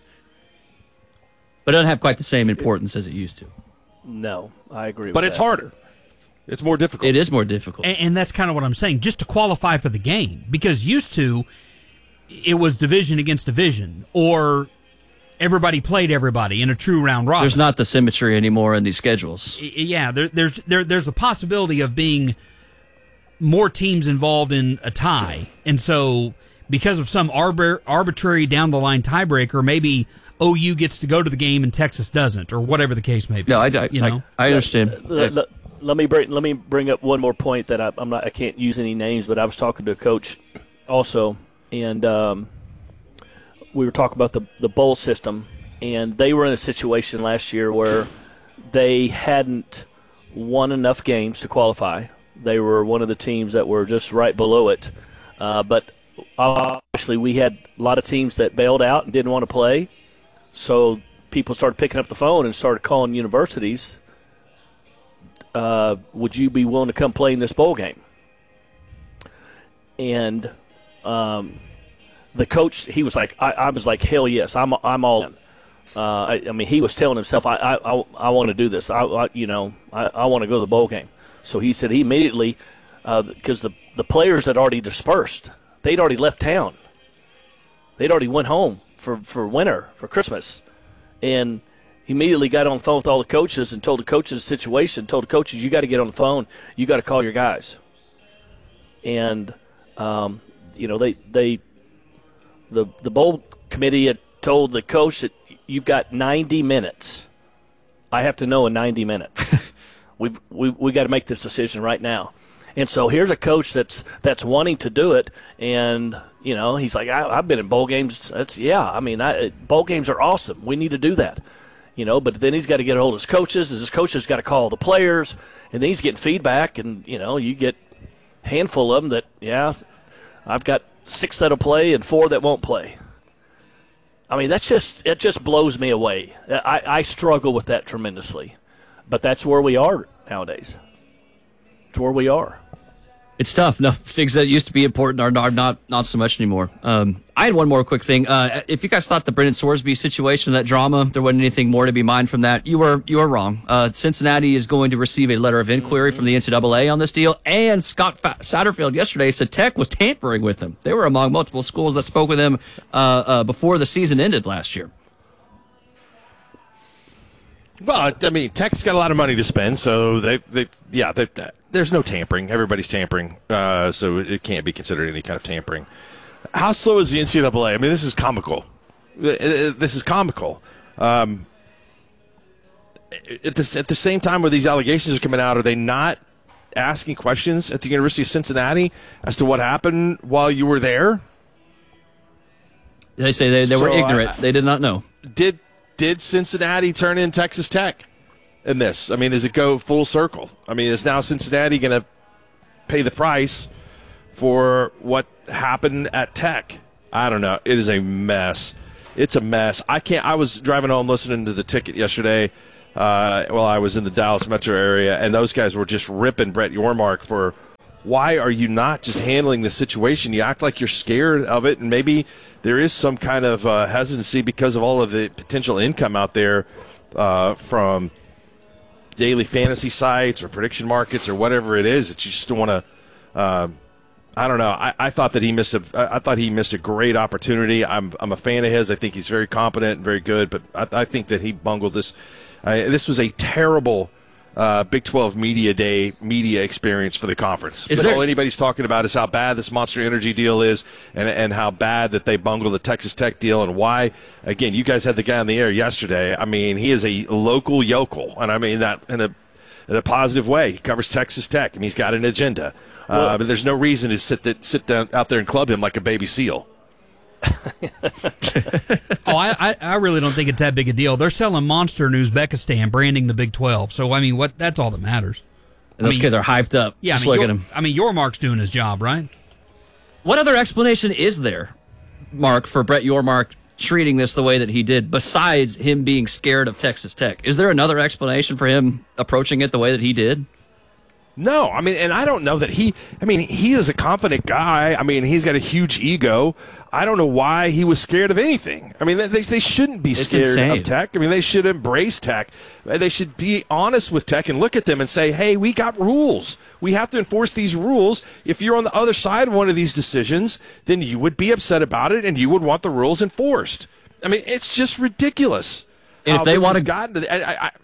but it doesn't have quite the same importance as it used to. No, I agree. but with it's that. harder. It's more difficult. It is more difficult. And, and that's kind of what I'm saying, just to qualify for the game. Because used to, it was division against division, or everybody played everybody in a true round robin. There's not the symmetry anymore in these schedules. Y- Yeah, there, there's there, there's a possibility of being more teams involved in a tie. And so, because of some arbor, arbitrary down-the-line tiebreaker, maybe O U gets to go to the game and Texas doesn't, or whatever the case may be. No, I, I, you know? I, I understand. Let, let- let me bring let me bring up one more point that I, I'm not I can't use any names, but I was talking to a coach also, and um, we were talking about the the bowl system, and they were in a situation last year where they hadn't won enough games to qualify. They were one of the teams that were just right below it, uh, but obviously we had a lot of teams that bailed out and didn't want to play, so people started picking up the phone and started calling universities. Uh, would you be willing to come play in this bowl game? And um, the coach, he was like, I, I was like, hell yes, I'm, I'm all in. Uh, I, I mean, he was telling himself, I, I, I, I want to do this. I, I you know, I, I want to go to the bowl game. So he said he immediately, because uh, the the players had already dispersed, they'd already left town. They'd already went home for for winter, for Christmas, and. He immediately got on the phone with all the coaches and told the coaches the situation, told the coaches, you got to get on the phone, you got to call your guys. And, um, you know, they, they the the bowl committee had told the coach that you've got ninety minutes. I have to know in ninety minutes. We've, we we got to make this decision right now. And so here's a coach that's that's wanting to do it, and, you know, he's like, I, I've been in bowl games. That's yeah, I mean, I, bowl games are awesome. We need to do that. You know, but then he's got to get a hold of his coaches, and his coaches got to call the players, and then he's getting feedback, and, you know, you get a handful of them that, yeah, I've got six that'll play and four that won't play. I mean, that's just, it just blows me away. I, I struggle with that tremendously. But that's where we are nowadays. It's where we are. It's tough. No, things that used to be important are not not, not so much anymore. Um, I had one more quick thing. Uh, if you guys thought the Brendan Sorsby situation, that drama, there wasn't anything more to be mined from that, you were you were wrong. Uh, Cincinnati is going to receive a letter of inquiry from the N C double A on this deal, and Scott Fa- Satterfield yesterday said Tech was tampering with him. They were among multiple schools that spoke with him uh, uh, before the season ended last year. Well, I mean, Tech's got a lot of money to spend, so they, they yeah, they, there's no tampering. Everybody's tampering, uh, so it can't be considered any kind of tampering. How slow is the N C double A? I mean, this is comical. This is comical. Um, at, the, at the same time where these allegations are coming out, are they not asking questions at the University of Cincinnati as to what happened while you were there? They say they, they were So, ignorant. I- they did not know. Did did Cincinnati turn in Texas Tech in this? I mean, does it go full circle? I mean, is now Cincinnati going to pay the price for what happened at Tech? I don't know. It is a mess. It's a mess. I can't. I was driving home listening to the ticket yesterday uh, while I was in the Dallas metro area, and those guys were just ripping Brett Yormark for why are you not just handling the situation? You act like you're scared of it, and maybe there is some kind of uh, hesitancy because of all of the potential income out there uh, from daily fantasy sites or prediction markets or whatever it is that you just don't want to. Uh, I don't know. I, I thought that he missed a. I thought he missed a great opportunity. I'm I'm a fan of his. I think he's very competent and very good. But I, I think that he bungled this. Uh, this was a terrible uh, Big twelve Media Day media experience for the conference. Is But there- all anybody's talking about is how bad this Monster Energy deal is, and and how bad that they bungled the Texas Tech deal, and why. Again, you guys had the guy on the air yesterday. I mean, he is a local yokel, and I mean that in a in a positive way. He covers Texas Tech, and he's got an agenda. Well- uh, but there's no reason to sit that, sit down out there and club him like a baby seal. Oh, I, I, I really don't think it's that big a deal. They're selling Monster in Uzbekistan, branding the Big twelve. So, I mean, what? That's all that matters. And those I mean, kids are hyped up. Yeah, Just I mean, look at Yor- him. I mean, Yormark's doing his job, right? What other explanation is there, Mark, for Brett Yormark treating this the way that he did, besides him being scared of Texas Tech? Is there another explanation for him approaching it the way that he did? No, I mean, and I don't know that he, I mean, he is a confident guy. I mean, he's got a huge ego. I don't know why he was scared of anything. I mean, they, they shouldn't be It's scared insane. of Tech. I mean, they should embrace Tech. They should be honest with Tech and look at them and say, hey, we got rules. We have to enforce these rules. If you're on the other side of one of these decisions, then you would be upset about it and you would want the rules enforced. I mean, it's just ridiculous. And if how they this wanna- has gotten to the, I, I,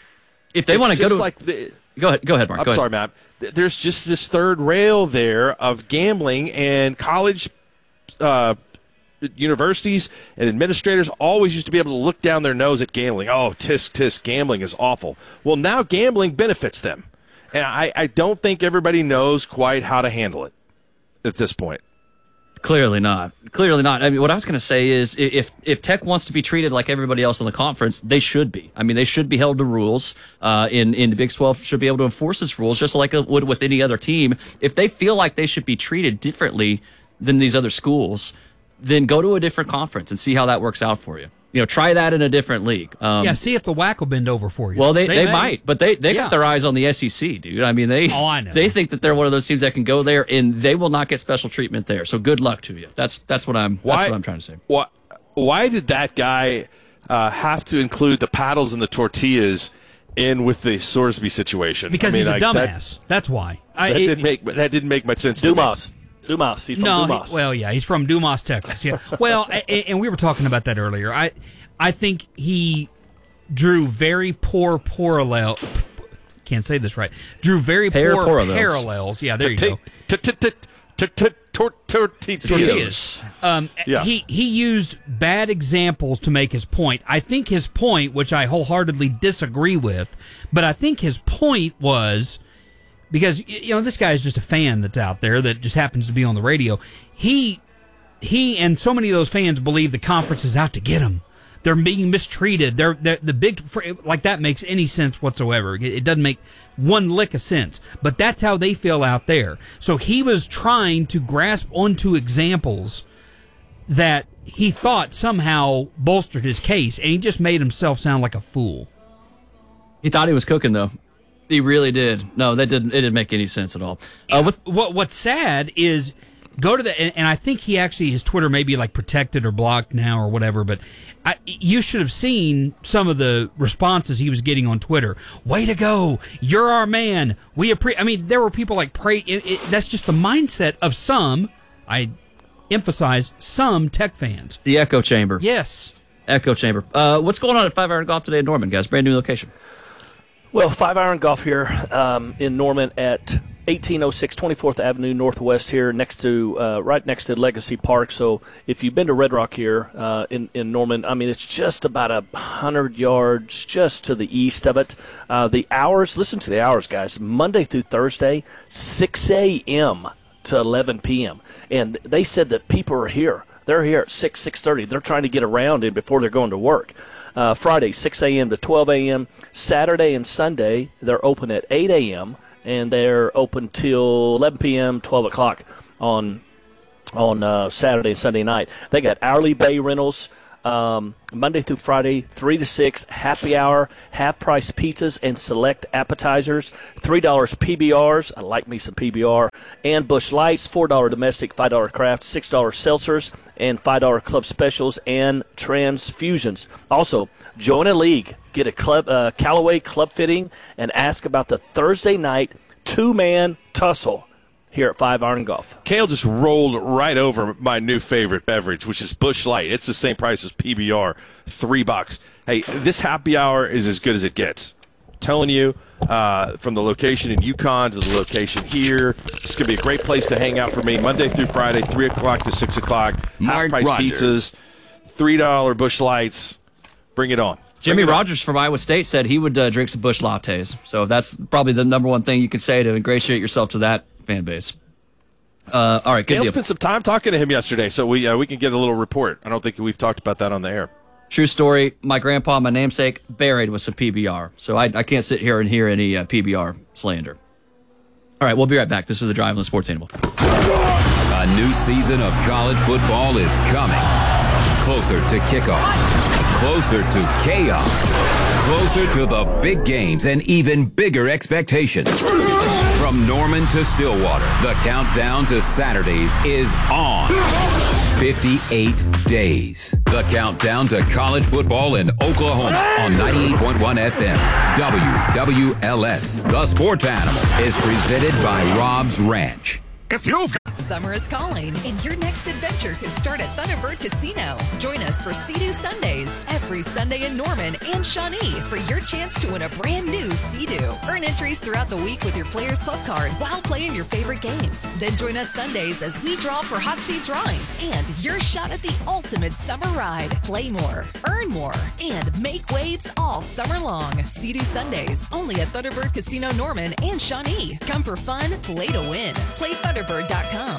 If they it's want to go just to like the, go ahead, go ahead, Mark. I'm go sorry, ahead. Matt. Th- There's just this third rail there of gambling, and college uh, universities and administrators always used to be able to look down their nose at gambling. Oh, tisk, tisk, gambling is awful. Well, now gambling benefits them. And I, I don't think everybody knows quite how to handle it at this point. Clearly not. Clearly not. I mean, what I was going to say is, i- if if Tech wants to be treated like everybody else in the conference, they should be. I mean, they should be held to rules. Uh, in in the Big twelve should be able to enforce its rules just like it would with any other team. If they feel like they should be treated differently than these other schools, then go to a different conference and see how that works out for you. You know, try that in a different league. Um, yeah, see if the whack will bend over for you. Well, they, they, may. might, but they, they Yeah. got their eyes on the S E C, dude. I mean, they Oh, I know. they think that they're one of those teams that can go there, and they will not get special treatment there. So good luck to you. That's that's what I'm Why- that's what I'm trying to say. Why, why did that guy uh, have to include the paddles and the tortillas in with the Sorsby situation? Because I mean, he's a like, that- dumbass. That's why. I, That it- didn't make that didn't make much sense. to me. Dumas. Dumas. He's from no, Dumas. he- well, yeah, he's from Dumas, Texas. Yeah. Well, and, and we were talking about that earlier. I, I think he drew very poor parallel. Can't say this right. Drew very Pair poor parallels. parallels. Yeah, there you go. Tortillas. Tortillas. Um, Yeah. He he used bad examples to make his point. I think his point, which I wholeheartedly disagree with, but I think his point was because y- you know this guy is just a fan that's out there that just happens to be on the radio. He he and so many of those fans believe the conference is out to get him. They're being mistreated. They're, they're the big like that makes any sense whatsoever. It, it doesn't make one lick of sense. But that's how they feel out there. So he was trying to grasp onto examples that he thought somehow bolstered his case, and he just made himself sound like a fool. He thought he was cooking, though. He really did. No, that didn't. It didn't make any sense at all. Uh, what, what What's sad is go to the and, and I think he actually his Twitter may be like protected or blocked now or whatever. But I, you should have seen some of the responses he was getting on Twitter. Way to go! You're our man. We appre- I mean, there were people like pray. It, it, that's just the mindset of some. I emphasize some Tech fans. the echo chamber. Yes. Echo chamber. Uh, what's going on at Five Iron Golf today in Norman, guys? Brand new location. Well, Five Iron Golf here um, in Norman at eighteen oh six twenty-fourth Avenue Northwest here, next to uh, right next to Legacy Park. So if you've been to Red Rock here uh, in in Norman, I mean it's just about a hundred yards just to the east of it. Uh, the hours, listen to the hours, guys. Monday through Thursday, six a.m. to eleven p.m. And they said that people are here. they're here at six, six thirty. They're trying to get around it before they're going to work. Uh, Friday, six a.m. to twelve a.m. Saturday and Sunday, they're open at eight a.m., and they're open till eleven p.m., twelve o'clock on on uh, Saturday and Sunday night. They got hourly bay rentals um, Monday through Friday, three to six, happy hour, half-price pizzas and select appetizers, three dollars P B Rs, I like me some P B R, and Busch Lights, four dollars domestic, five dollars craft, six dollars seltzers, and five dollars club specials and transfusions. Also, join a league, get a club uh, Callaway club fitting, and ask about the Thursday night two-man tussle here at Five Iron Golf. Kale just rolled right over my new favorite beverage, which is Busch Light. It's the same price as P B R, three bucks. Hey, this happy hour is as good as it gets. I'm telling you, uh, from the location in Yukon to the location here, it's going to be a great place to hang out for me Monday through Friday, three o'clock to six o'clock. Half-price pizzas, three dollars Busch Lights. Bring it on. Jimmy Rogers from Iowa State said he would uh, drink some Busch lattes. So that's probably the number one thing you could say to ingratiate yourself to that fan base. Uh, all right, good Dale deal. spent some time talking to him yesterday, so we uh, we can get a little report. I don't think we've talked about that on the air. True story. My grandpa, my namesake, buried with some P B R. So I, I can't sit here and hear any uh, P B R slander. All right, we'll be right back. This is the Drive on the Sports Animal. A new season of college football is coming. Closer to kickoff. Closer to chaos. Closer to the big games and even bigger expectations. From Norman to Stillwater, the countdown to Saturdays is on. fifty-eight days. The countdown to college football in Oklahoma on ninety-eight point one F M. W W L S. The Sports Animal is presented by Rob's Ranch. If you've Summer is calling, and your next adventure can start at Thunderbird Casino. Join us for Sea-Doo Sundays every Sunday in Norman and Shawnee for your chance to win a brand new Sea-Doo. Earn entries throughout the week with your Players Club card while playing your favorite games. Then join us Sundays as we draw for hot seat drawings and your shot at the ultimate summer ride. Play more, earn more, and make waves all summer long. Sea-Doo Sundays only at Thunderbird Casino Norman and Shawnee. Come for fun, play to win. Play Thunderbird dot com.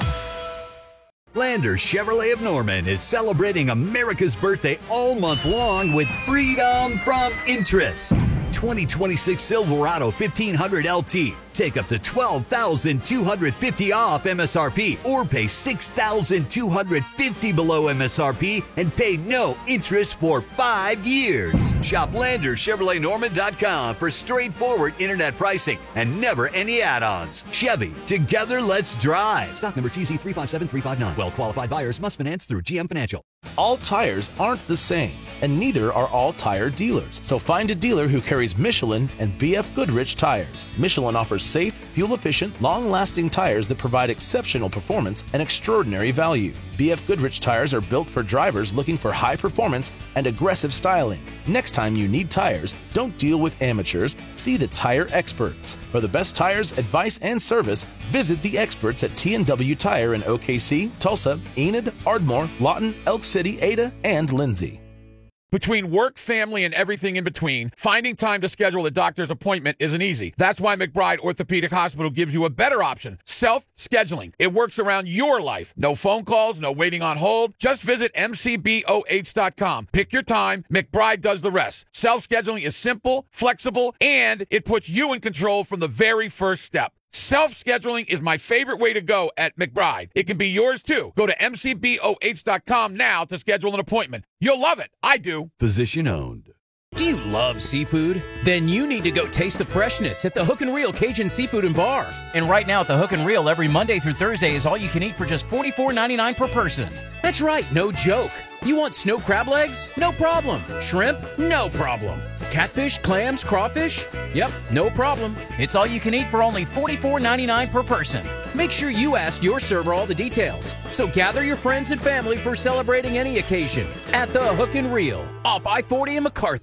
Lander Chevrolet of Norman is celebrating America's birthday all month long with freedom from interest. twenty twenty-six Silverado fifteen hundred L T. Take up to twelve thousand two hundred fifty dollars off M S R P or pay six thousand two hundred fifty dollars below M S R P and pay no interest for five years. Shop Lander Chevrolet Norman dot com for straightforward internet pricing and never any add-ons. Chevy, together let's drive. Stock number T Z three five seven three five nine. Well-qualified buyers must finance through G M Financial. All tires aren't the same, and neither are all tire dealers. So find a dealer who carries Michelin and B F Goodrich tires. Michelin offers safe, fuel-efficient, long-lasting tires that provide exceptional performance and extraordinary value. B F Goodrich tires are built for drivers looking for high performance and aggressive styling. Next time you need tires, don't deal with amateurs, see the tire experts. For the best tires, advice, and service, visit the experts at T and W Tire in O K C, Tulsa, Enid, Ardmore, Lawton, Elk City, Ada, and Lindsay. Between work, family, and everything in between, finding time to schedule a doctor's appointment isn't easy. That's why McBride Orthopedic Hospital gives you a better option, self-scheduling. It works around your life. No phone calls, no waiting on hold. Just visit M C B O H dot com. Pick your time. McBride does the rest. Self-scheduling is simple, flexible, and it puts you in control from the very first step. Self-scheduling is my favorite way to go at McBride. It can be yours too. Go to M C B O H dot com now to schedule an appointment. You'll love it. I do. Physician owned. Do you love seafood? Then you need to go taste the freshness at the Hook and Reel Cajun Seafood and Bar. And right now at the Hook and Reel, every Monday through Thursday is all you can eat for just forty-four ninety-nine per person. That's right, no joke. You want snow crab legs? No problem. Shrimp? No problem. Catfish, clams, crawfish? Yep, no problem. It's all you can eat for only forty-four ninety-nine per person. Make sure you ask your server all the details. So gather your friends and family for celebrating any occasion at the Hook and Reel off I forty in MacArthur.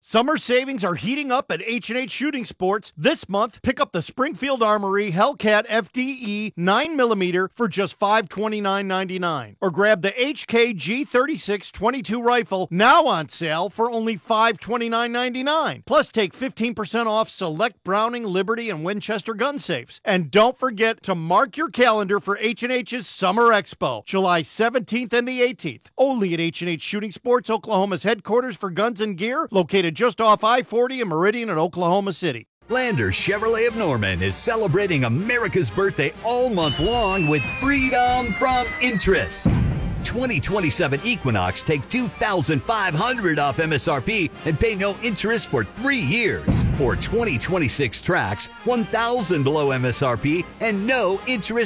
Summer savings are heating up at H and H Shooting Sports. This month, pick up the Springfield Armory Hellcat F D E nine millimeter for just five hundred twenty-nine ninety-nine. Or grab the H K G thirty-six twenty-two rifle, now on sale for only five hundred twenty-nine ninety-nine. Plus, take fifteen percent off select Browning, Liberty, and Winchester gun safes. And don't forget to mark your calendar for H and H's Summer Expo, July seventeenth and the eighteenth. Only at H and H Shooting Sports, Oklahoma's headquarters for guns and gear, located just off I forty and Meridian in Oklahoma City. Lander Chevrolet of Norman is celebrating America's birthday all month long with freedom from interest. twenty twenty-seven Equinox take two thousand five hundred dollars off M S R P and pay no interest for three years. Or twenty twenty-six Trax, one thousand dollars below M S R P and no interest